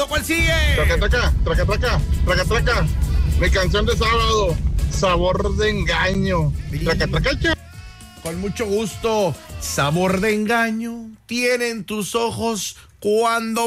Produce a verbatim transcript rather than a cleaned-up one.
sábado. ¿Cuál sigue? Traca, traca, traca, traca, traca, traca. Mi canción de sábado, Sabor de Engaño. Traca, traca, traca. Con mucho gusto. Sabor de engaño tienen tus ojos cuando